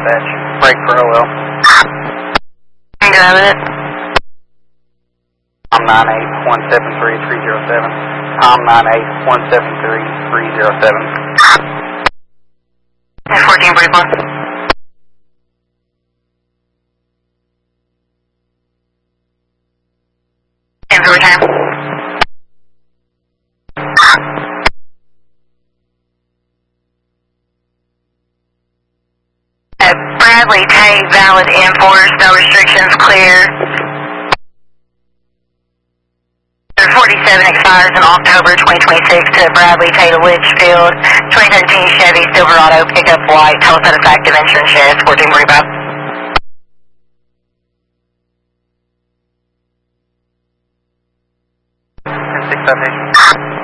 dispatch. Break for OL. You got it. Tom 98173-307. Tom 98173-307. 14 brief one. And for return. Bradley, Tate, valid, enforced, no restrictions, clear. 47 expires in October 2026 to Bradley, Tate, Litchfield, 2013 Chevy Silverado pickup white, total satisfactive insurance shares, 14 45. Six citation.